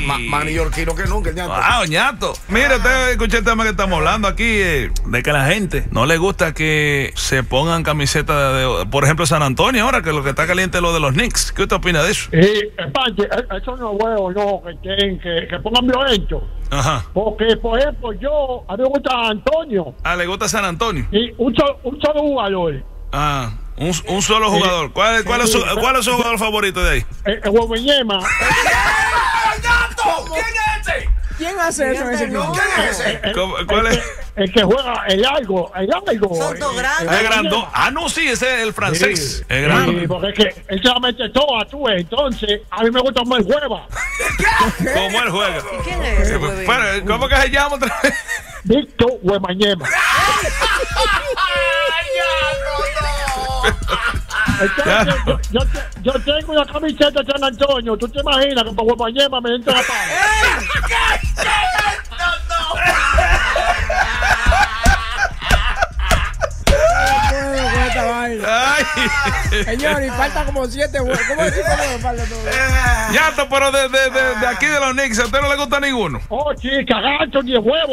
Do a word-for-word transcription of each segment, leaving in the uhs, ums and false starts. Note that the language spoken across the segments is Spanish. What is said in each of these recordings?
Ma, más neoyorquino que nunca, ñato. Ah, ñato. Mira, usted escuché el tema que estamos hablando aquí, eh, de que a la gente no le gusta que se pongan camisetas de, de, por ejemplo, San Antonio, ahora que lo que está caliente es lo de los Knicks. ¿Qué usted opina de eso? Sí, Panche, eso no es bueno, no, que, que, que, que pongan violentos. Ajá. Porque, por ejemplo, yo, a mí me gusta Antonio. Ah, ¿le gusta San Antonio? Y un solo, un solo jugador. Ah, un, un solo jugador. ¿Cuál, cuál, es su, ¿Cuál es su jugador favorito de ahí? El, el Hueveñema. ¿Quién es ese? ¿Quién hace eso en ese equipo? ¿Quién es ese? ¿Cuál es? El, el que juega el largo, el largo. Soto Grande. Es grandón. Ah, no, sí, ese es el francés. Sí, es grande. sí, porque es que él se la mete toda, tú, entonces a mí me gusta más el Hueva. ¿Cómo él juega? ¿Y quién es ese, huevín? Pero, ¿cómo que se llama otra vez? Víctor Huemañema. Entonces, yo, yo, yo tengo una camiseta de San Antonio. ¿Tú te imaginas que por Huemañema me entra la pala? Ay. Señor, y falta como siete huevos. ¿Cómo decir que no me falta todo? Yato, pero de, de, de, de aquí de los Knicks, ¿a usted no le gusta ninguno? Oh, chica, gancho ni el huevo.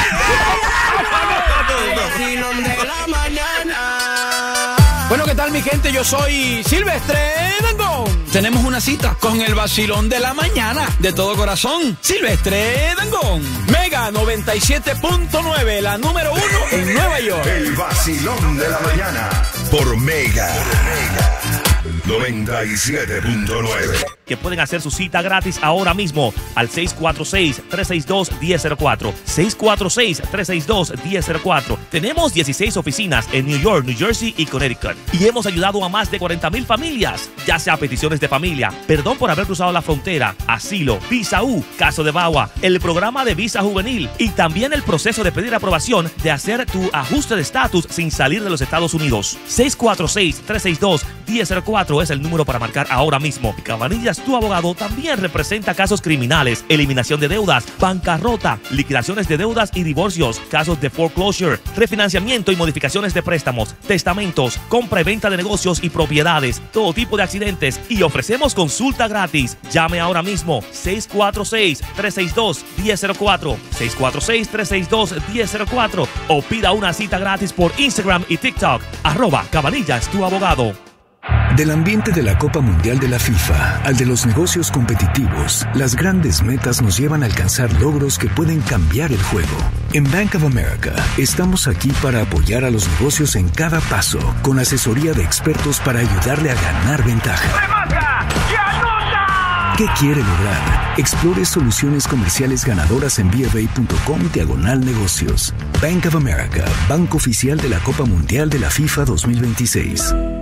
Bueno, ¿qué tal, mi gente? Yo soy Silvestre Dangond. Tenemos una cita con el vacilón de la mañana. De todo corazón, Silvestre Dangond. Mega noventa y siete punto nueve, la número uno en Nueva York. El vacilón de la mañana por Mega. noventa y siete punto nueve. Que pueden hacer su cita gratis ahora mismo al seis cuatro seis, tres seis dos, uno cero cero cuatro. seis cuatro seis, tres seis dos, uno cero cero cuatro. Tenemos dieciséis oficinas en New York, New Jersey y Connecticut. Y hemos ayudado a más de cuarenta mil familias, ya sea peticiones de familia, perdón por haber cruzado la frontera, asilo, visa U, caso de Bawa, el programa de visa juvenil y también el proceso de pedir aprobación de hacer tu ajuste de estatus sin salir de los Estados Unidos. seis cuatro seis, tres seis dos, uno cero cero cuatro es el número para marcar ahora mismo. Cabanillas, tu abogado, también representa casos criminales, eliminación de deudas, bancarrota, liquidaciones de deudas y divorcios, casos de foreclosure, refinanciamiento y modificaciones de préstamos, testamentos, compra y venta de negocios y propiedades, todo tipo de accidentes, y ofrecemos consulta gratis. Llame ahora mismo seis cuatro seis, tres seis dos, uno cero cero cuatro, seis cuatro seis, tres seis dos, uno cero cero cuatro o pida una cita gratis por Instagram y TikTok, arroba Cabanillas, tu abogado. Del ambiente de la Copa Mundial de la FIFA al de los negocios competitivos, las grandes metas nos llevan a alcanzar logros que pueden cambiar el juego. En Bank of America estamos aquí para apoyar a los negocios en cada paso, con asesoría de expertos para ayudarle a ganar ventaja. ¿Qué quiere lograr? Explore soluciones comerciales ganadoras en b f a punto com diagonal negocios. Bank of America, banco oficial de la Copa Mundial de la FIFA dos mil veintiséis.